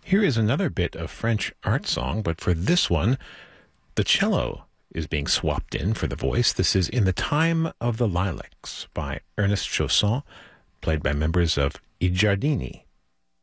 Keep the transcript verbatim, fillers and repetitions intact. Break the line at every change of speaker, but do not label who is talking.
Here is another bit of French art song, but for this one, the cello is being swapped in for the voice. This is In the Time of the Lilacs by Ernest Chausson, played by members of I Giardini.